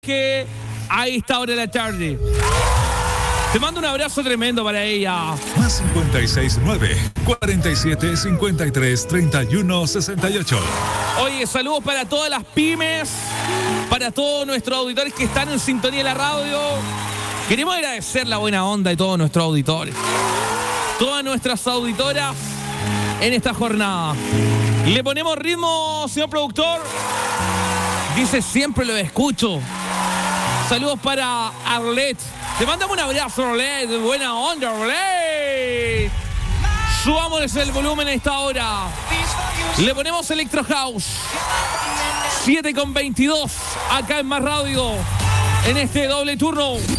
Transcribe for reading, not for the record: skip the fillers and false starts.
que a esta hora de la tarde. Te mando un abrazo tremendo para ella. Más 569-4753-3168. Oye, saludos para todas las pymes, para todos nuestros auditores que están en sintonía de la radio. Queremos agradecer la buena onda de todos nuestros auditores, todas nuestras auditoras en esta jornada. Le ponemos ritmo, señor productor. Dice, siempre lo escucho. Saludos para Arlet. Te mandamos un abrazo, Arlet. Buena onda, Arlet. Subámosles el volumen a esta hora. Le ponemos Electro House. 7:22 acá en Más Radio. En este doble turno.